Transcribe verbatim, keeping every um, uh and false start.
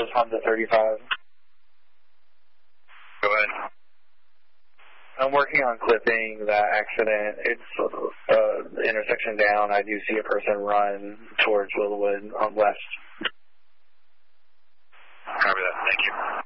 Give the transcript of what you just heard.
Northwest Honda thirty-five. Go ahead. I'm working on clipping that accident. It's uh, the intersection down. I do see a person run towards Willowwood on west. Copy that. Thank you.